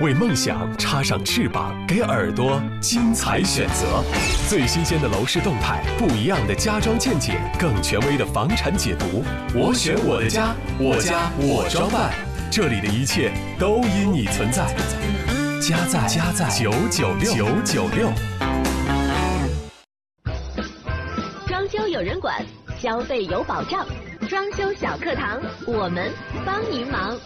为梦想插上翅膀，给耳朵精彩选择。最新鲜的楼市动态，不一样的家装见解，更权威的房产解读。我选我的家，我家我装扮，这里的一切都因你存在。家在996。 装修有人管，消费有保障。装修小课堂，我们帮您忙。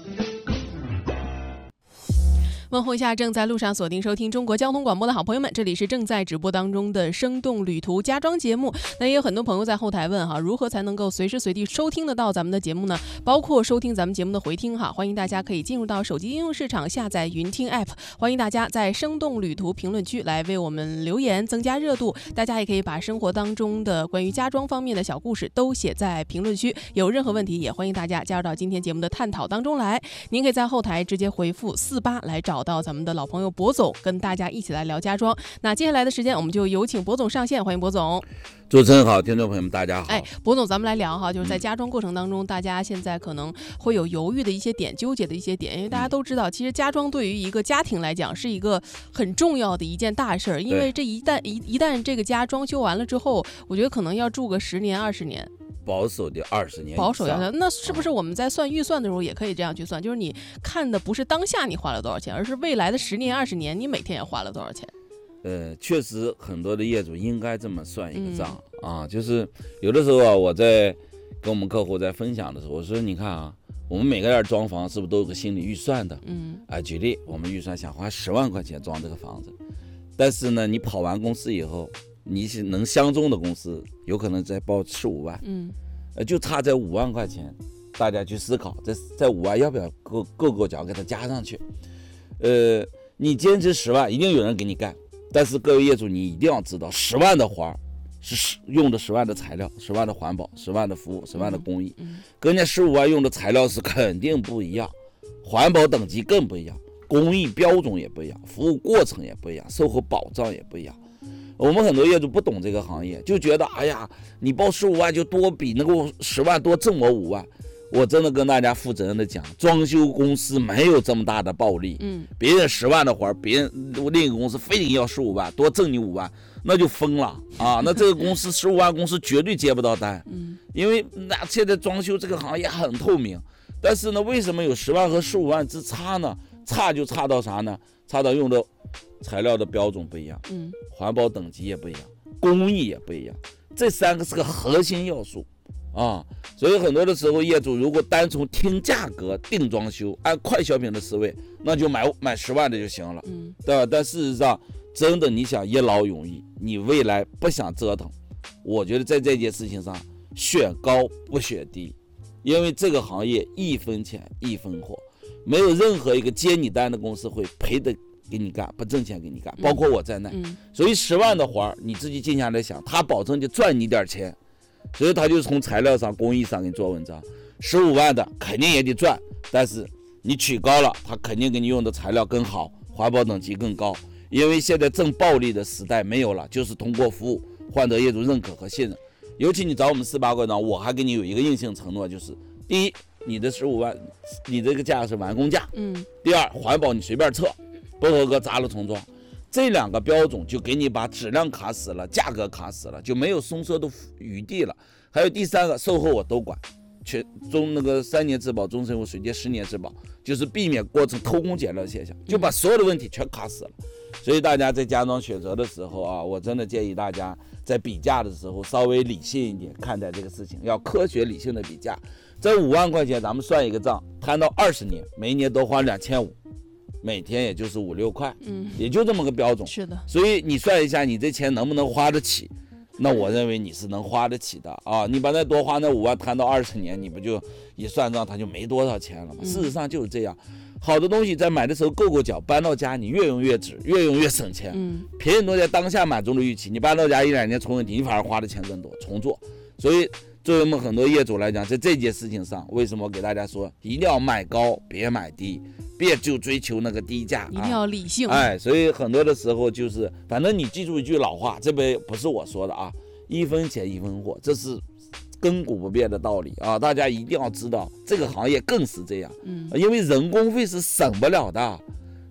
问候一下正在路上锁定收听中国交通广播的好朋友们，这里是正在直播当中的生动旅途家装节目。那也有很多朋友在后台问哈，如何才能够随时随地收听得到咱们的节目呢？包括收听咱们节目的回听哈，欢迎大家可以进入到手机应用市场下载云听 app， 欢迎大家在生动旅途评论区来为我们留言，增加热度。大家也可以把生活当中的关于家装方面的小故事都写在评论区，有任何问题也欢迎大家加入到今天节目的探讨当中来。您可以在后台直接回复48来找到咱们的老朋友博总，跟大家一起来聊家装。那接下来的时间我们就有请博总上线，欢迎博总。 主持人好，听众朋友们大家好。 博总，咱们来聊哈，就是在家装过程当中，大家现在可能会有犹豫的一些点，纠结的一些点，因为大家都知道，其实家装对于一个家庭来讲是一个很重要的一件大事儿，因为这一旦这个家装修完了之后，我觉得可能要住个10年20年。 保守的20年， 保守的，那是不是我们在算预算的时候也可以这样去算？就是你看的不是当下你花了多少钱，而是未来的10年20年你每天也花了多少钱？ 确实很多的业主应该这么算一个账啊。就是有的时候啊，我在跟我们客户在分享的时候，我说你看啊，我们每个人装房是不是都有个心理预算的？举例，我们预算想花10万块钱装这个房子，但是呢，你跑完公司以后，你是能相中的公司有可能再报4-5万，就差这5万块钱，大家去思考，这5万要不要够脚给它加上去？你坚持10万，一定有人给你干，但是各位业主你一定要知道，10万的活是用的10万的材料，10万的环保，10万的服务，10万的工艺，跟人家15万用的材料是肯定不一样，环保等级更不一样，工艺标准也不一样，服务过程也不一样，售后保障也不一样。我们很多业主不懂这个行业，就觉得哎呀，你报15万就多比那个10万多挣我5万。我真的跟大家负责任的讲，装修公司没有这么大的暴利。别人10万的活，别人另一个公司非得要15万，多挣你5万，那就疯了啊！那这个公司15万公司绝对接不到单。因为那现在装修这个行业很透明，但是呢，为什么有10万和15万之差呢？差就差到啥呢？差到用的材料的标准不一样，环保等级也不一样，工艺也不一样，这3个是个核心要素啊。所以很多的时候，业主如果单从听价格定装修，按快消品的思维，那就买10万的就行了，对吧？但事实上，真的你想一劳永逸，你未来不想折腾，我觉得在这件事情上选高不选低，因为这个行业1分钱1分货，没有任何一个接你单的公司会赔的给你干，不挣钱给你干，包括我在内。所以10万的活你自己静下来想，他保证就赚你点钱，所以他就从材料上工艺上给你做文章。15万的肯定也得赚，但是你取高了，他肯定给你用的材料更好，环保等级更高。因为现在正暴利的时代没有了，就是通过服务换得业主认可和信任。尤其你找我们48柜呢，我还给你有一个硬性承诺，就是第一，你的15万你这个价是完工价，第二，环保你随便测，不合格砸了重装，这2个标准就给你把质量卡死了，价格卡死了，就没有松缩的余地了。还有第3个，售后我都管，那个3年质保、终身服务、水电10年质保，就是避免过程偷工减料现象，就把所有的问题全卡死了。所以大家在家装选择的时候啊，我真的建议大家在比价的时候稍微理性一点看待这个事情，要科学理性的比价。这5万块钱咱们算一个账，摊到20年，每一年都花2500，每天也就是5-6块，也就这么个标准。 是的， 所以你算一下，你这钱能不能花得起？那我认为你是能花得起的啊！你把那多花那5万摊到20年，你不就一算账，它就没多少钱了吗？事实上就是这样。好的东西在买的时候够脚，搬到家你越用越值，越用越省钱。便宜东西在当下满足了预期，你搬到家1-2年出问题，你反而花的钱更多，重做。所以作为我们很多业主来讲，在这件事情上，为什么我给大家说一定要买高，别买低，别就追求那个低价， 一定要理性。 所以很多的时候就是，反正你记住一句老话，这边不是我说的啊，1分钱1分货，这是亘古不变的道理啊！大家一定要知道，这个行业更是这样，因为人工费是省不了的。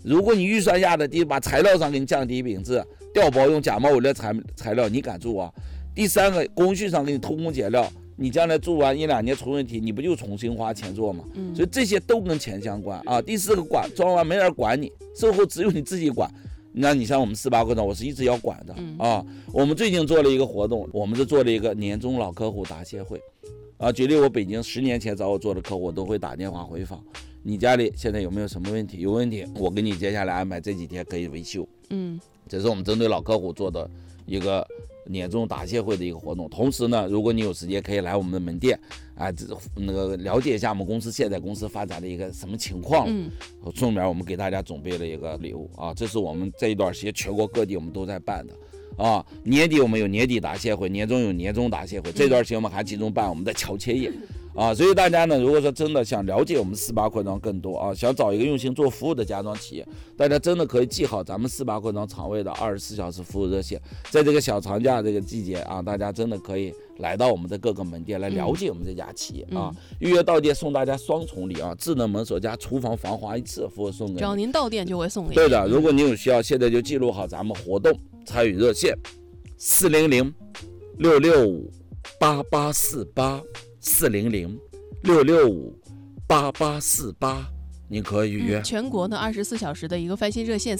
如果你预算压的低，把材料上给你降低品质，调包用假冒伪劣材料，你敢住啊？第三个，工序上给你偷工减料，你将来住完1-2年出问题，你不就重新花钱做吗？所以这些都跟钱相关啊。第四个，装完没人管你，售后只有你自己管。那你像我们48会长，我是一直要管的啊。我们最近做了一个活动，我们是做了一个年终老客户答谢会啊。举例我北京10年前找我做的客户，我都会打电话回访，你家里现在有没有什么问题？有问题，我给你接下来安排这几天可以维修。这是我们针对老客户做的一个年终答谢会的一个活动。同时呢，如果你有时间可以来我们的门店啊，了解一下我们公司现在公司发展的一个什么情况。顺便我们给大家准备了一个礼物啊，这是我们这一段时间全国各地我们都在办的啊。年底我们有年底答谢会，年终有年终答谢会，这段时间我们还集中办我们的乔切业啊。所以大家呢，如果说真的想了解我们48会庄更多啊，想找一个用心做服务的家装企业，大家真的可以记好咱们48会庄厂卫的24小时服务热线。在这个小长假这个季节啊，大家真的可以来到我们的各个门店来了解我们这家企业啊。预约到店送大家双重礼啊，智能门锁加厨房防滑1次服务送给你， 只要您到店就会送给你。 对的，如果您有需要，现在就记录好咱们活动参与热线400-665-8848，400-665-8848，您可以预约。 全国呢24小时的一个翻新热线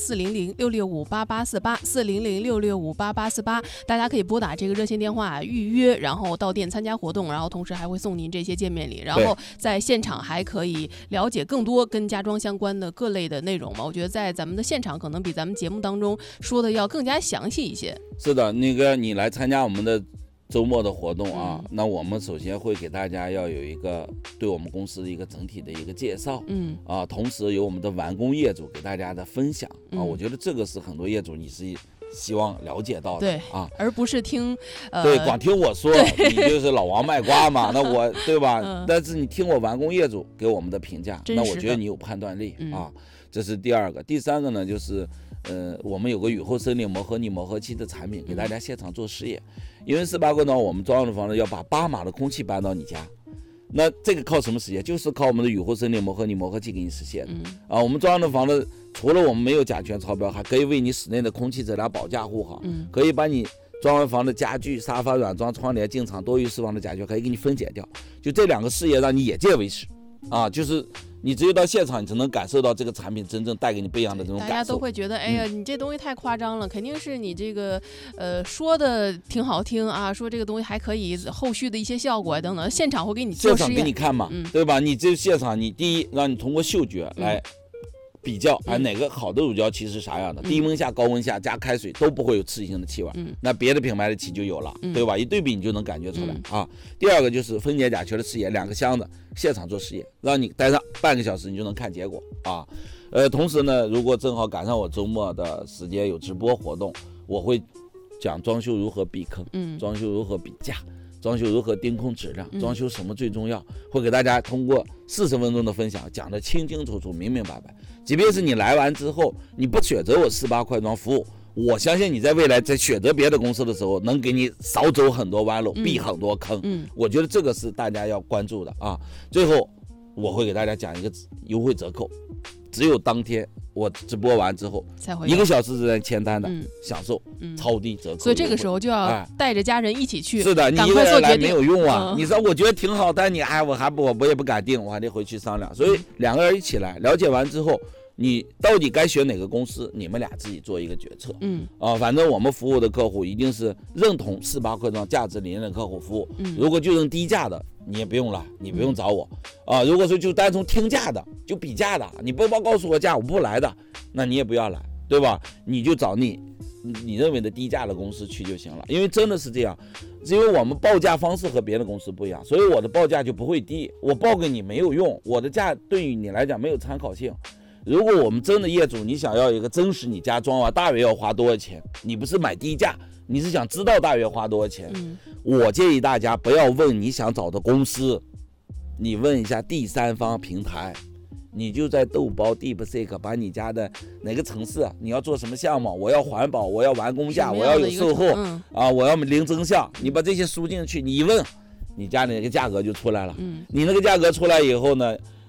400-665-8848，400-665-8848，大家可以拨打这个热线电话预约，然后到店参加活动，然后同时还会送您这些见面礼，然后在现场还可以了解更多跟家装相关的各类的内容嘛。我觉得在咱们的现场可能比咱们节目当中说的要更加详细一些。 是的，你来参加我们的周末的活动啊，那我们首先会给大家要有一个对我们公司的一个整体的一个介绍，同时有我们的完工业主给大家的分享啊，我觉得这个是很多业主你是希望了解到的， 对啊，而不是听对光听我说，你就是老王卖瓜嘛，那我对吧？但是你听我完工业主给我们的评价，那我觉得你有判断力啊，这是第二个。第三个呢，就是我们有个雨后森林磨合泥磨合漆的产品，给大家现场做实验。因为48会庄我们装的房子要把8码的空气搬到你家，那这个靠什么实现？就是靠我们的雨后森林磨合泥磨合漆给你实现的啊。我们装的房子除了我们没有甲醛超标，还可以为你室内的空气质量保驾护航，可以把你装完房的家具、沙发、软装、窗帘、进场多余释放的甲醛可以给你分解掉。就这2个事业让你眼见为实啊，就是你只有到现场，你才能感受到这个产品真正带给你不一样的这种感受。 大家都会觉得，哎呀，你这东西太夸张了，肯定是你这个说的挺好听啊，说这个东西还可以后续的一些效果等等，现场会给你做实验， 现场给你看嘛，对吧？你这现场，你第一让你通过嗅觉来比较，哪个好的乳胶漆是啥样的，低温下、高温下加开水都不会有刺激性的气味，那别的品牌的漆就有了，对吧？一对比你就能感觉出来啊。第二个就是分解甲醛的试验，2个箱子现场做实验，让你待上半个小时，你就能看结果啊。同时呢，如果正好赶上我周末的时间有直播活动，我会讲装修如何避坑，装修如何比价，装修如何盯控质量，装修什么最重要，会给大家通过40分钟的分享讲得清清楚楚、明明白白。即便是你来完之后，你不选择我48会庄服务，我相信你在未来在选择别的公司的时候，能给你少走很多弯路，避很多坑。我觉得这个是大家要关注的啊。最后，我会给大家讲一个优惠折扣，只有当天我直播完之后1个小时之内签单的，享受超低折扣。 所以这个时候就要带着家人一起去。 是的，你一个人来没有用啊。你说我觉得挺好，但你我也不敢定，我还得回去商量。所以2个人一起来，了解完之后，你到底该选哪个公司，你们俩自己做一个决策。反正我们服务的客户一定是认同48会庄价值理念的客户服务。如果就认低价的，你也不用了，你不用找我啊。如果说就单从听价的，就比价的，你不告诉我价我不来的，那你也不要来，对吧？你就找你认为的低价的公司去就行了。因为真的是这样，因为我们报价方式和别的公司不一样，所以我的报价就不会低，我报给你没有用，我的价对于你来讲没有参考性。如果我们真的业主，你想要一个真实你家装完大约要花多少钱，你不是买低价，你是想知道大约花多少钱，我建议大家不要问你想找的公司，你问一下第三方平台，你就在豆包 DeepSeek 把你家的哪个城市你要做什么项目，我要环保，我要完工价，我要有售后我要零增项，你把这些输进去，你一问你家的那个价格就出来了。你那个价格出来以后呢，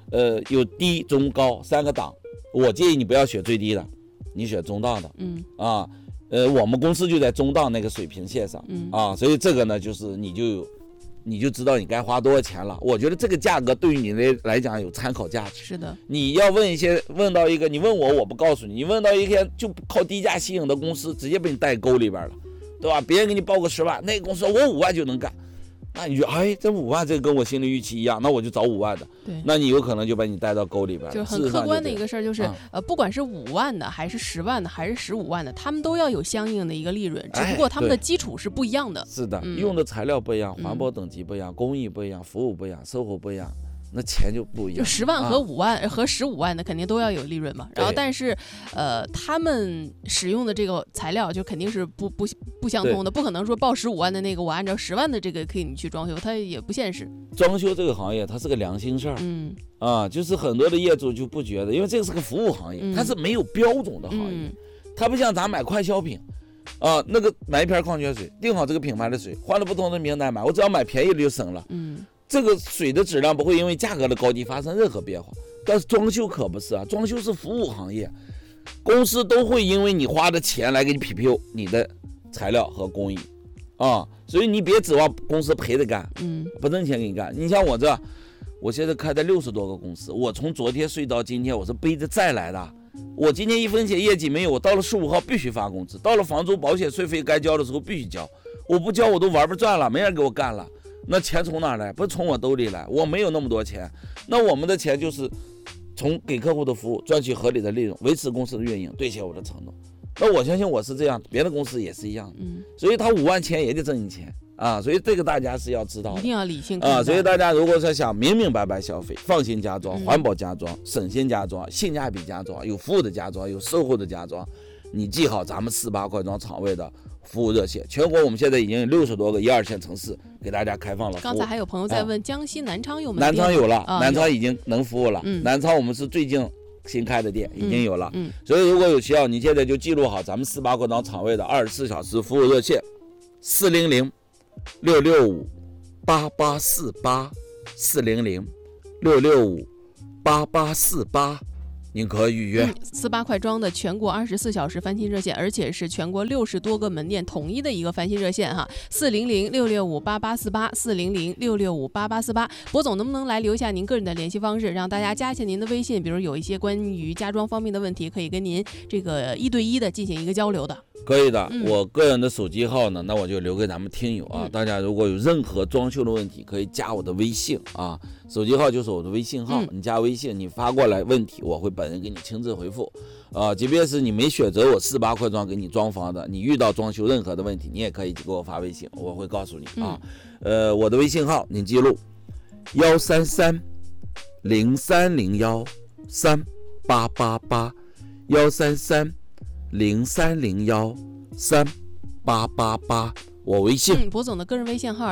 有低中高3个档，我建议你不要选最低的，你选中档的。我们公司就在中档那个水平线上。所以这个呢，就是你就知道你该花多少钱了。我觉得这个价格对于你来讲有参考价值。 是的， 你要问到一个，你问我不告诉你，你问到一个就靠低价吸引的公司，直接被你带沟里边了，对吧？别人给你报个10万，那个公司我5万就能干，那你就这5万这个跟我心理预期一样，那我就找5万的。 对， 那你有可能就把你带到沟里边了。 就是很客观的一个事儿，就是不管是5万的还是10万的还是15万的，他们都要有相应的一个利润，只不过他们的基础是不一样的。 是的，用的材料不一样，环保等级不一样，工艺不一样，服务不一样，售后不一样，那钱就不一样。 就10万和5万和15万的肯定都要有利润嘛。然后但是他们使用的这个材料就肯定是不相通的，不可能说报15万的那个我按照10万的这个给你去装修，它也不现实。 装修这个行业它是个良心事儿。就是很多的业主就不觉得，因为这个是个服务行业，它是没有标准的行业。它不像咱买快消品那个买一瓶矿泉水，定好这个品牌的水，换了不同的名单买，我只要买便宜的就省了。这个水的质量不会因为价格的高低发生任何变化。但是装修可不是啊，装修是服务行业，公司都会因为你花的钱来给你匹配你的材料和工艺所以你别指望公司赔着干，不挣钱给你干。你像我现在开的60多个公司，我从昨天睡到今天，我是背着债来的。我今天1分钱业绩没有，我到了15号必须发工资，到了房租保险税费该交的时候必须交，我不交我都玩不转了，没人给我干了。那钱从哪来？不是从我兜里来，我没有那么多钱。那我们的钱就是从给客户的服务赚取合理的利润，维持公司的运营，兑现我的承诺。那我相信我是这样，别的公司也是一样的。所以他5万钱也得挣你钱所以这个大家是要知道的， 一定要理性所以大家如果是想明明白白消费，放心家装，环保家装，省心家装，性价比家装，有服务的家装，有售后的家装，你记好咱们48块装厂位的服务热线，全国我们现在已经有60多个1、2线城市给大家开放了服务。 刚才还有朋友在问江西南昌有没有？ 南昌有了，南昌已经能服务了。南昌我们是最近新开的店，已经有了。所以如果有需要，你现在就记录好咱们48块装厂位的24小时服务热线，400-665-8848，400-665-8848，您可预约。 48块装的全国24小时翻新热线，而且是全国60多个门店统一的一个翻新热线哈，400-665-8848，400-665-8848。博总能不能来留下您个人的联系方式，让大家加一下您的微信，比如有一些关于家装方面的问题，可以跟您这个1对1的进行一个交流的。 可以的，我个人的手机号呢，那我就留给咱们听友大家如果有任何装修的问题，可以加我的微信手机号就是我的微信号，你加微信，你发过来问题，我会本人给你亲自回复即便是你没选择我48块装给你装房的，你遇到装修任何的问题，你也可以给我发微信，我会告诉你我的微信号您记录133-0301-38881，133-0301-38881，我微信博总的个人微信号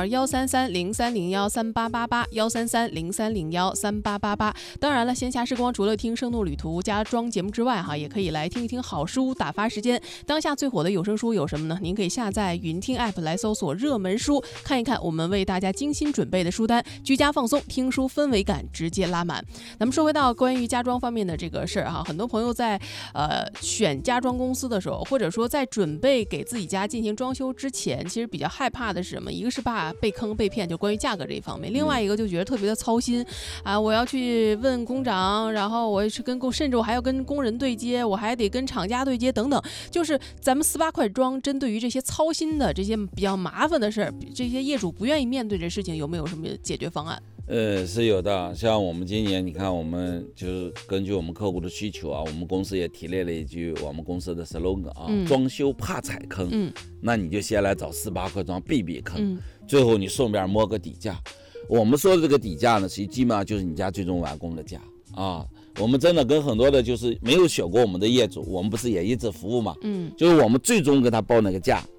133-0301-38881，133-0301-38881。当然了，闲暇时光除了听生动旅途家装节目之外也可以来听一听好书，打发时间。当下最火的有声书有什么呢？您可以下载云听 app 来搜索热门书，看一看我们为大家精心准备的书单，居家放松，听书氛围感直接拉满。咱们说回到关于家装方面的这个事儿很多朋友在选家装公司的时候，或者说在准备给自己家进行装修之前，其实比较害怕的是什么？一个是怕被坑被骗，就关于价格这一方面；另外一个就觉得特别的操心我要去问工长，然后我去甚至我还要跟工人对接，我还得跟厂家对接等等。就是咱们48块装针对于这些操心的这些比较麻烦的事儿，这些业主不愿意面对的事情，有没有什么解决方案？ 是有的。像我们今年你看，我们就是根据我们客户的需求我们公司也提炼了一句我们公司的 slogan 装修怕踩坑那你就先来找48块装避避坑最后你顺便摸个底价。我们说的这个底价呢，其实基本上就是你家最终完工的价我们真的跟很多的就是没有选过我们的业主，我们不是也一直服务嘛就是我们最终给他报那个价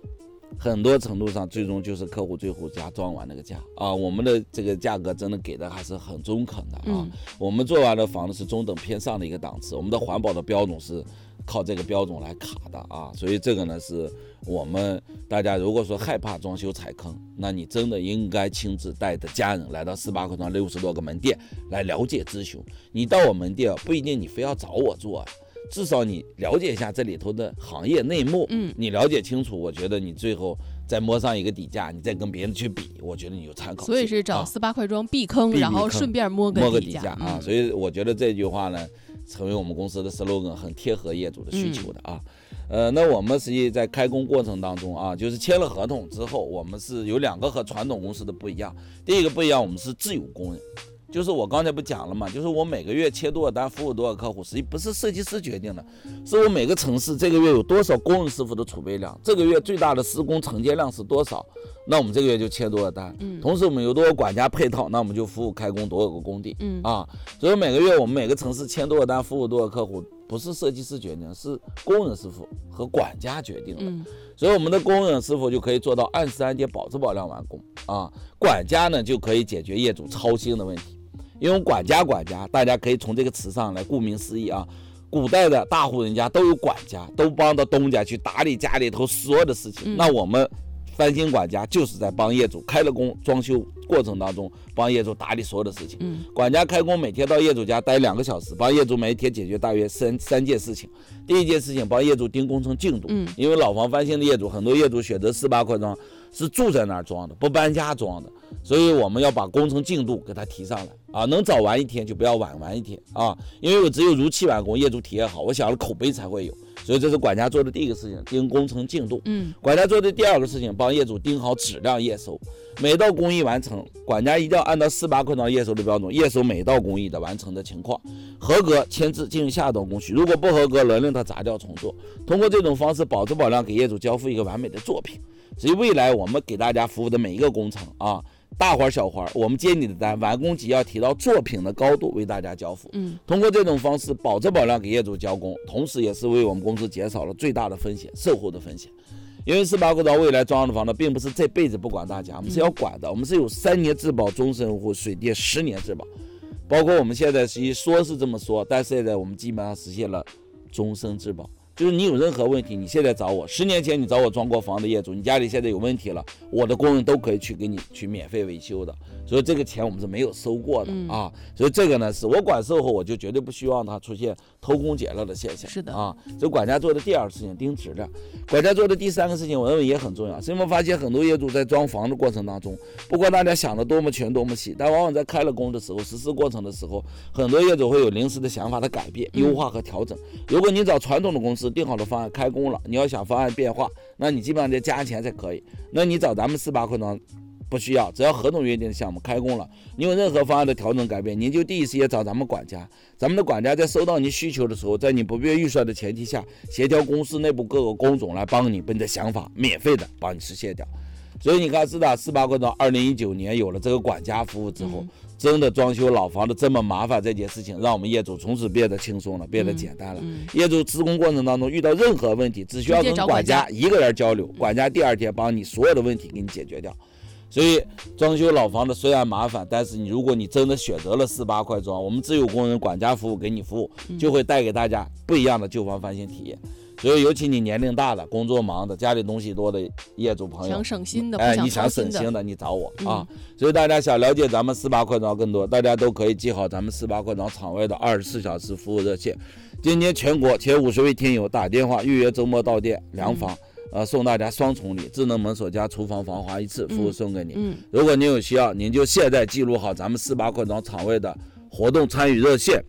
很多程度上最终就是客户最后家装完那个价啊，我们的这个价格真的给的还是很中肯的啊。我们做完的房子是中等偏上的一个档次，我们的环保的标准是靠这个标准来卡的啊，所以这个呢是我们大家如果说害怕装修踩坑，那你真的应该亲自带着家人来到18块庄60多个门店来了解咨询。你到我门店不一定你非要找我做，至少你了解一下这里头的行业内幕，你了解清楚，我觉得你最后再摸上一个底价，你再跟别人去比，我觉得你有参考性。 所以是找18块庄避坑，然后顺便摸个底价啊。所以我觉得这句话呢，成为我们公司的 slogan， 很贴合业主的需求的啊。那我们实际在开工过程当中啊，就是签了合同之后，我们是有2个和传统公司的不一样。第一个不一样，我们是自有工人。就是我刚才不讲了嘛，就是我每个月切多少单，服务多少客户，实际不是设计师决定的，是我每个城市这个月有多少工人师傅的储备量，这个月最大的施工承接量是多少，那我们这个月就切多少单。同时我们有多少管家配套，那我们就服务开工多少个工地。所以每个月我们每个城市签多少单，服务多少客户，不是设计师决定的，是工人师傅和管家决定的。所以我们的工人师傅就可以做到按时按节保质保量完工啊，管家呢就可以解决业主操心的问题。因为管家，大家可以从这个词上来，顾名思义啊，古代的大户人家都有管家，都帮着东家去打理家里头所有的事情。那我们翻新管家就是在帮业主开了工装修过程当中帮业主打理所有的事情。管家开工每天到业主家待2个小时，帮业主每一天解决大约三件事情。第一件事情，帮业主盯工程进度，因为老房翻新的业主，很多业主选择18块庄是住在那儿装的，不搬家装的，所以我们要把工程进度给它提上来啊，能早完一天就不要晚完一天啊，因为我只有如期完工，业主体验好，我想了口碑才会有。所以这是管家做的第一个事情，盯工程进度。管家做的第2个事情，帮业主盯好质量验收。每道工艺完成，管家一定要按照18块庄验收的标准验收每道工艺的完成的情况，合格签字进行下一道工序，如果不合格勒令他砸掉重做。通过这种方式保质保量，给业主交付一个完美的作品。所以未来我们给大家服务的每一个工程啊，大活小活，我们接你的单，完工即要提到作品的高度为大家交付。通过这种方式保质保量给业主交工，同时也是为我们公司减少了最大的风险，售后的风险。因为18块庄未来装的房子并不是这辈子不管大家，我们是要管的，我们是有3年质保终身户，水电10年质保，包括我们现在说是这么说，但是现在我们基本上实现了终身质保。就是你有任何问题，你现在找我，10年前你找我装过房的业主，你家里现在有问题了，我的工人都可以去给你去免费维修的，所以这个钱我们是没有收过的啊。所以这个呢，是我管售后，我就绝对不希望它出现偷工减料的现象。 是的啊，这管家做的第2个事情盯质量，管家做的第3个事情，我认为也很重要。是因为发现很多业主在装房的过程当中，不管大家想的多么全多么细，但往往在开了工的时候，实施过程的时候，很多业主会有临时的想法的改变、优化和调整。如果你找传统的公司定好的方案开工了，你要想方案变化，那你基本上得加钱才可以。那你找咱们18块庄不需要，只要合同约定的项目开工了，你有任何方案的调整改变，您就第一时间找咱们管家。咱们的管家在收到您需求的时候，在你不变预算的前提下，协调公司内部各个工种来帮你把你的想法免费的帮你实现掉。所以你看，自打18块庄2019年有了这个管家服务之后，真的装修老房子这么麻烦这件事情，让我们业主从此变得轻松了，变得简单了。业主施工过程当中遇到任何问题，只需要跟管家一个人交流，管家第2天帮你所有的问题给你解决掉。所以装修老房子虽然麻烦，但是如果你真的选择了18块庄，我们自有工人管家服务给你服务，就会带给大家不一样的旧房翻新体验。所以尤其你年龄大了，工作忙的，家里东西多的业主朋友， 想省心的， 你想省心的，你找我啊。所以大家想了解咱们18块庄更多，大家都可以记好咱们18块庄场外的24小时服务热线。今年全国前50位听友打电话预约周末到店量房，送大家双重礼，智能门锁加厨房防滑1次服务送给你。如果您有需要，您就现在记录好咱们18块庄场外的活动参与热线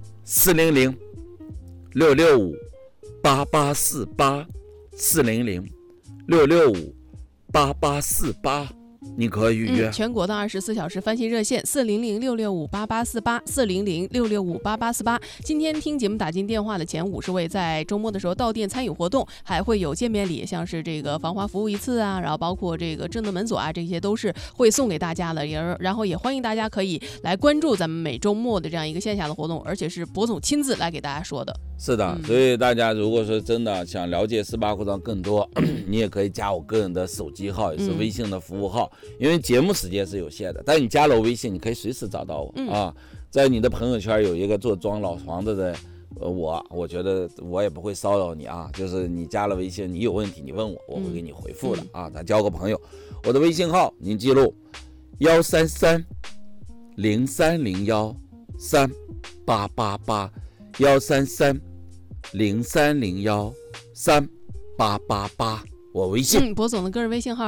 ：400 665 8848 400 665 8848，你可以预约。 全国的24小时翻新热线400 665 8848 400 665 8848。今天听节目打进电话的前50位，在周末的时候到店参与活动，还会有见面礼，像是这个防滑服务1次啊，然后包括这个智能门锁啊，这些都是会送给大家的。然后也欢迎大家可以来关注咱们每周末的这样一个线下的活动，而且是博总亲自来给大家说的。 是的，所以大家如果说真的想了解18会庄更多，你也可以加我个人的手机号，也是微信的服务号，因为节目时间是有限的，但你加了微信，你可以随时找到我啊。在你的朋友圈有一个做装老房子的，我觉得我也不会骚扰你啊，就是你加了微信，你有问题你问我，我会给你回复的啊。咱交个朋友，我的微信号您记录13303013888，13303013888，我微信。 博总的个人微信号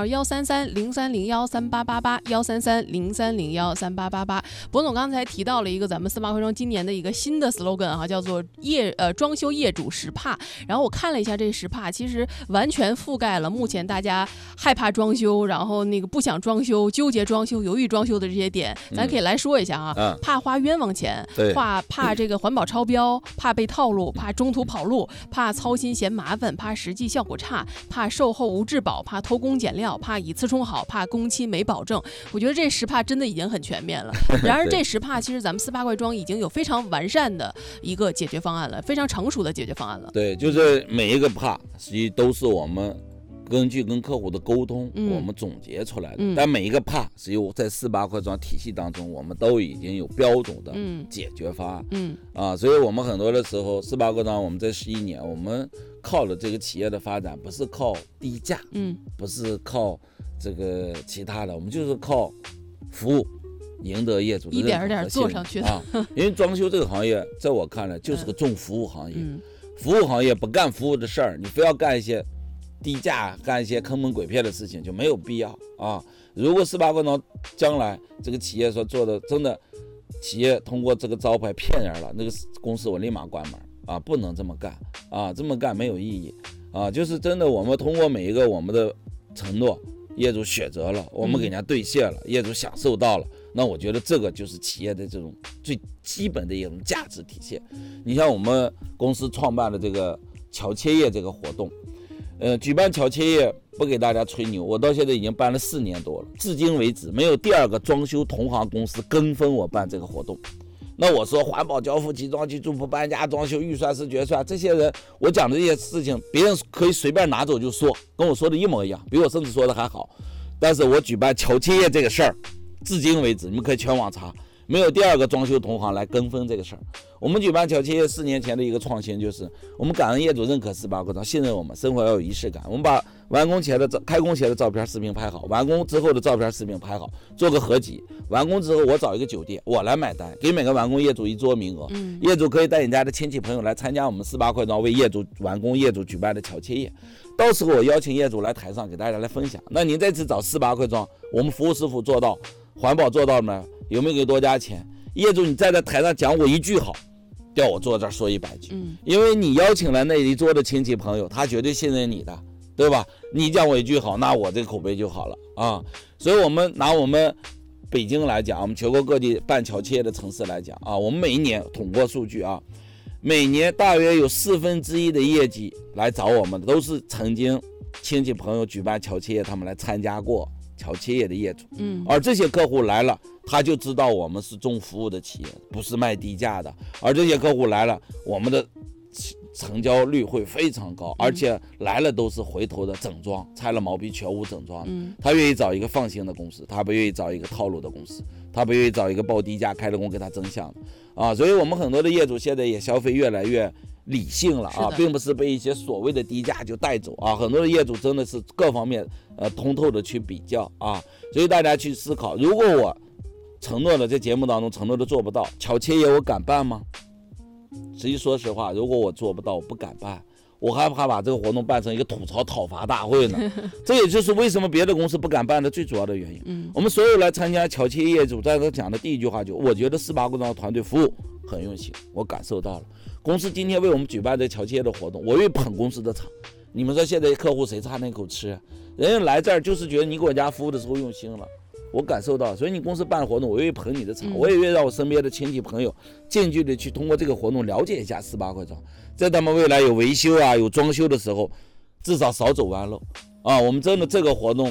13303013888，13303013888。博总刚才提到了一个咱们18会庄今年的一个新的 slogan 啊，叫做装修业主实怕。然后我看了一下这实怕，其实完全覆盖了目前大家害怕装修，然后那个不想装修、纠结装修、犹豫装修的这些点，咱可以来说一下啊。怕花冤枉钱，怕这个环保超标，怕被套路，怕中途跑路，怕操心嫌麻烦，怕实际效果差，怕售后无质保，怕偷工减料，怕以次充好，怕工期没保证。我觉得这实怕真的已经很全面了。然而这实怕其实咱们18会庄已经有非常完善的一个解决方案了，非常成熟的解决方案了。 对，就是每一个怕实际都是我们根据跟客户的沟通我们总结出来的，但每一个怕实际在18会庄体系当中我们都已经有标准的解决方案。所以我们很多的时候18会庄我们这11年我们靠的这个企业的发展不是靠低价，不是靠这个其他的，我们就是靠服务赢得业主的一点点做上去的啊。因为装修这个行业在我看来就是个重服务行业，服务行业不干服务的事儿，你非要干一些低价、干一些坑蒙鬼骗的事情就没有必要啊。如果18会庄将来这个企业所做的真的企业通过这个招牌骗人了，那个公司我立马关门啊，不能这么干啊，这么干没有意义啊。就是真的我们通过每一个我们的承诺，业主选择了，我们给人家兑现了，业主享受到了，那我觉得这个就是企业的这种最基本的一种价值体现。你像我们公司创办的这个乔切业这个活动，举办乔切业不给大家吹牛，我到现在已经办了4年多了，至今为止没有第二个装修同行公司跟风我办这个活动。那我说环保交付、集装机、住铺、搬家、装修、预算是决算，这些人我讲的这些事情，别人可以随便拿走就说，跟我说的一模一样，比我甚至说的还好。但是我举办乔切业这个事儿，至今为止你们可以全网查，没有第二个装修同行来跟风这个事儿。我们举办乔切业4年前的一个创新，就是我们感恩业主认可18会庄，信任我们，生活要有仪式感。我们把完工前的开工前的照片视频拍好，完工之后的照片视频拍好，做个合集。完工之后我找一个酒店，我来买单，给每个完工业主1桌名额，业主可以带你家的亲戚朋友来参加我们18会庄为完工业主举办的乔切业。到时候我邀请业主来台上给大家来分享。那您这次找18会庄，我们服务师傅做到，环保做到了没？有没有给多加钱？业主你站在台上讲我一句好，叫我坐这儿说100句，因为你邀请了那一桌的亲戚朋友，他绝对信任你的，对吧？你讲我一句好，那我这个口碑就好了啊。所以我们拿我们北京来讲，我们全国各地办乔切业的城市来讲啊，我们每一年统过数据啊，每年大约有1/4的业绩来找我们的，都是曾经亲戚朋友举办乔切业，他们来参加过乔切业的业主，而这些客户来了，他就知道我们是重服务的企业，不是卖低价的。而这些客户来了，我们的成交率会非常高，而且来了都是回头的整装，拆了毛坯全屋整装。他愿意找一个放心的公司，他不愿意找一个套路的公司，他不愿意找一个报低价开了工给他增项的啊。所以我们很多的业主现在也消费越来越理性了啊，并不是被一些所谓的低价就带走啊。很多的业主真的是各方面通透的去比较啊。所以大家去思考，如果我承诺的在节目当中承诺的做不到，乔切业我敢办吗？实际说实话，如果我做不到，我不敢办，我还怕把这个活动办成一个吐槽讨伐大会呢。这也就是为什么别的公司不敢办的最主要的原因。我们所有来参加乔切业主在这讲的第一句话就，我觉得18会庄团队服务很用心，我感受到了。公司今天为我们举办这乔切业的活动，我愿意捧公司的场。你们说现在客户谁差那口吃？人家来这儿就是觉得你给我家服务的时候用心了。我感受到，所以你公司办活动，我愿意捧你的场，我也愿意让我身边的亲戚朋友近距离去通过这个活动了解一下18会庄，在他们未来有维修啊、有装修的时候，至少少走弯路啊。我们真的这个活动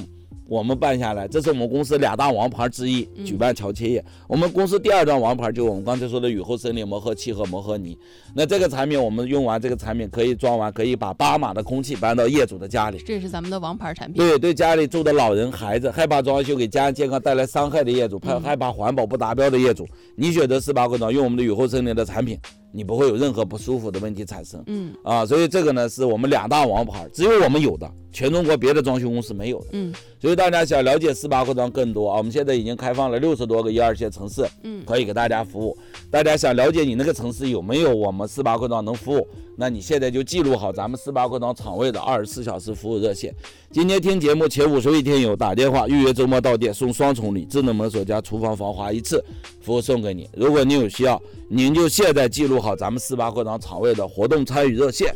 我们办下来，这是我们公司2大王牌之一，举办乔切叶。我们公司第2张王牌就是我们刚才说的雨后森林磨合漆和磨合泥。那这个产品我们用完这个产品可以装完，可以把8码的空气搬到业主的家里。 这是咱们的王牌产品。 对家里住的老人、孩子，害怕装修给家人健康带来伤害的业主，害怕环保不达标的业主，你选择18会长用我们的雨后森林的产品，你不会有任何不舒服的问题产生。所以这个呢是我们2大王牌，只有我们有的，全中国别的装修公司没有的。所以大家想了解18会长更多啊，我们现在已经开放了60多个1、2线城市，可以给大家服务。大家想了解你那个城市有没有我们18会长能服务，那你现在就记录好咱们18会长厂位的24小时服务热线。今天听节目前50位听友打电话预约周末到店送双重礼，智能门锁加厨房防滑1次，服务送给你。如果您有需要，您就现在记录好咱们18会长厂位的活动参与热线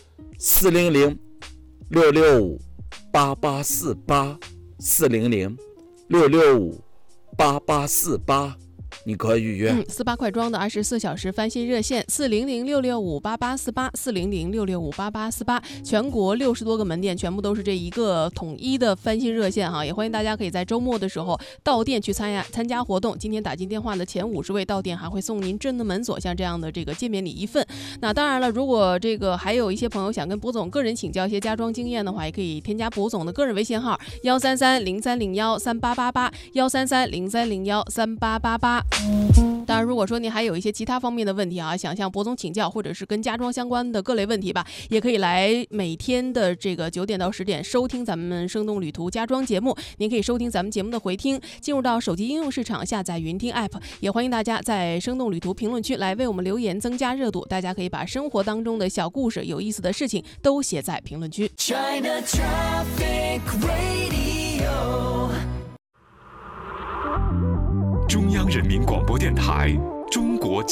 ，400-665-8848 400-665-8848，你可以预约。 48快装的24小时翻新热线400-665-8848 400-665-8848，全国60多个门店全部都是这一个统一的翻新热线哈，也欢迎大家可以在周末的时候到店去参加活动。今天打进电话的前50位到店还会送您智能门锁像这样的这个见面礼1份。那当然了，如果这个还有一些朋友想跟博总个人请教一些家装经验的话，也可以添加博总的个人微信号133-0301-3888 133-0301-3888。当然如果说您还有一些其他方面的问题啊，想向博总请教，或者是跟家装相关的各类问题吧，也可以来每天的这个9点到10点收听咱们生动旅途家装节目。您可以收听咱们节目的回听，进入到手机应用市场下载云听 app， 也欢迎大家在生动旅途评论区来为我们留言增加热度。大家可以把生活当中的小故事、有意思的事情都写在评论区。China Traffic Radio， 中央人民广播电台中国